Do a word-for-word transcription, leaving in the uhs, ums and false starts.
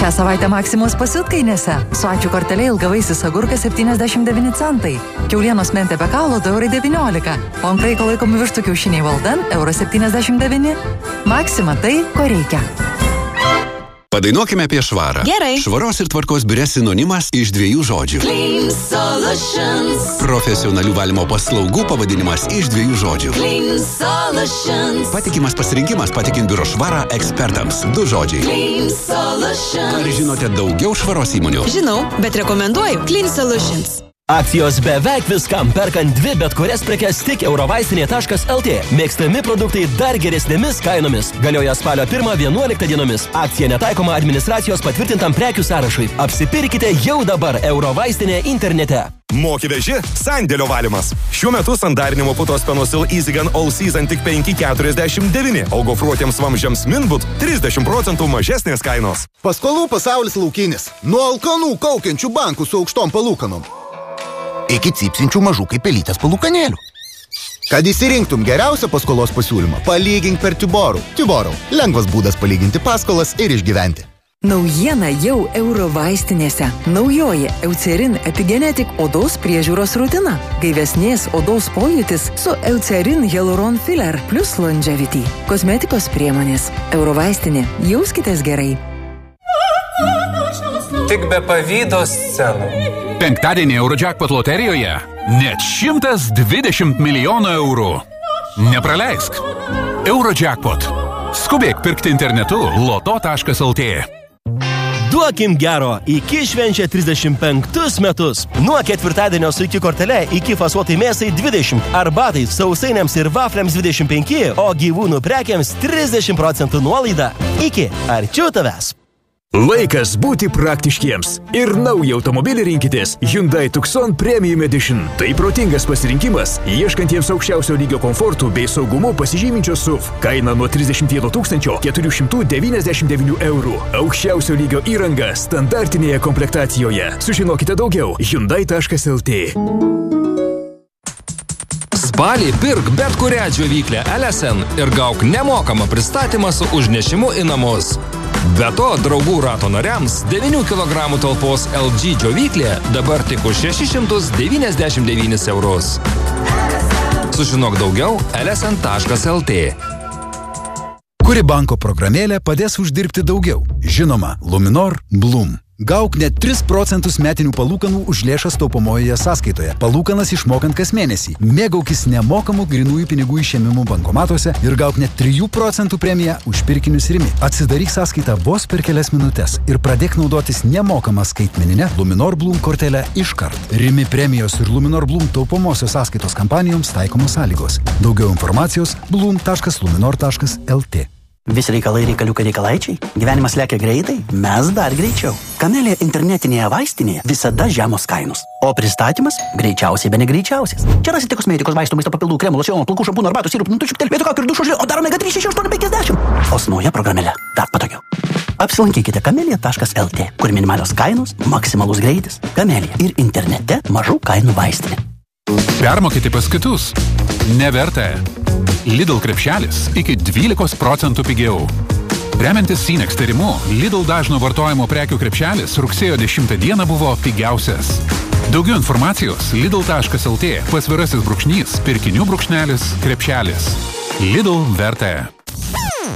Šią savaitę Maksimos pasiutkainėse. Su ačiū kortelė ilgavaisis agurkas septyniasdešimt devyni centai. Kiaulienos mentė be kaulo du eurai devyniolika. O ant kraiko laikomi vištų kiaušiniai Valdan euro septyniasdešimt devyni. Maksima tai, ko reikia. Padainuokime apie švarą. Gerai. Švaros ir tvarkos biure sinonimas iš dviejų žodžių. Clean Solutions. Profesionalių valymo paslaugų pavadinimas iš dviejų žodžių. Clean Solutions. Patikimas pasirinkimas patikint biuro švarą ekspertams. Du žodžiai. Clean Solutions. Ar žinote daugiau švaros įmonių? Žinau, bet rekomenduoju Clean Solutions. Akcijos beveik viskam, perkant dvi bet kurias prekes tik eurovaistinė taškas lt. Mėgstami produktai dar geresnėmis kainomis. Galioja spalio pirmą vienuoliktą dienomis. Akcija netaikoma administracijos patvirtintam prekių sąrašui. Apsipirkite jau dabar eurovaistinė internete. Moki veži, sandėlio valymas. Šiuo metu sandarinimo putos Penosil EasyGun All Season tik penki keturiasdešimt devyni, o gofruotiems vamzdžiams Minbut trisdešimt procentų mažesnės kainos. Paskolų pasaulis laukinis. Nuo alkanų kaukiančių bankų su aukštom palūkanom iki cypsinčių mažų kaip pelytės palūkanėlių. Kad įsirinktum geriausią paskolos pasiūlymą, palygink per Tiborų. Tiborų – lengvas būdas palyginti paskolas ir išgyventi. Naujiena jau eurovaistinėse. Naujoji Eucerin Epigenetic odos priežiūros rutina. Gaivesnės odos pojūtis su Eucerin Hyaluron Filler plus Longevity. Kosmetikos priemonės. Eurovaistinė. Jauskitės gerai. Tik be pavydo scenų. Penktadienį Eurojackpot loterijoje net šimtas dvidešimt milijonų eurų. Nepraleisk. Eurojackpot. Skubėk pirkti internetu loto taškas lt. Duokim gero, iki švenčia trisdešimt penktus metus. Nuo ketvirtadienio su iki kortelė, iki fasuotai mėsai dvidešimt, arbatai, sausainiams ir vafliams dvidešimt penki, o gyvūnų prekiams trisdešimt procentų nuolaida. Iki arčiau tavęs. Laikas būti praktiškiems. Ir naują automobilį rinkitės Hyundai Tucson Premium Edition. Tai protingas pasirinkimas, ieškantiems aukščiausio lygio komfortų bei saugumu pasižyminčio S U V. Kaina nuo trisdešimt vieno tūkstančio keturių šimtų devyniasdešimt devynių eurų. Aukščiausio lygio įranga standartinėje komplektacijoje. Sužinokite daugiau hyundai taškas lt. Spalį pirk bet kurią džiovyklę L S N ir gauk nemokamą pristatymą su užnešimu į namus. Be to, draugų rato nariams devynių kilogramų talpos L G džiovyklė dabar tik už šešis šimtus devyniasdešimt devynis eurus. Sužinok daugiau L S N taškas lt. Kuri banko programėlė padės uždirbti daugiau? Žinoma, Luminor Bloom. Gauk net tris procentus metinių palūkanų už lėšas taupomojoje sąskaitoje. Palūkanas išmokant kas mėnesį. Mėgaukis nemokamų grynųjų pinigų išėmimų bankomatuose ir gauk net trijų procentų premiją už pirkinius Rimi. Atsidaryk sąskaitą vos per kelias minutės ir pradėk naudotis nemokamą skaitmeninę Luminor Bloom kortelę iškart. Rimi premijos ir Luminor Bloom taupomosios sąskaitos kampanijoms taikomos sąlygos. Daugiau informacijos bloom taškas luminor taškas lt. Visi reikalai reikaliukai reikalaičiai. Gyvenimas lekia greitai, mes dar greičiau. Kamelė internetinėje vaistinėje visada žemos kainos. O pristatymas greičiausiai be negreičiausias. Čia rasite kosmetikos, vaistų, maisto papildų, kremų, locionų, plaukų, šampūnų, arbatų, sirupų, nutučių, telpėtų kaukių ir dušo žilio, o dar omega trys šeši aštuoni penkiasdešimt. O su nauja programėle dar patogiau. Apsilankykite kamelija taškas lt, kur minimalios kainos, maksimalus greitis. Kamelija ir internete mažų kainų vaistinė. Permokyti pas kitus. Neverta. Lidl krepšelis iki dvylikos procentų pigiau. Remiantis Sinex tyrimu, Lidl dažno vartojimo prekių krepšelis rugsėjo dešimtą dieną buvo pigiausias. Daugiau informacijos lidl taškas lt, pasvirasis brūkšnys, pirkinių brūkšnelis, krepšelis. Lidl verta.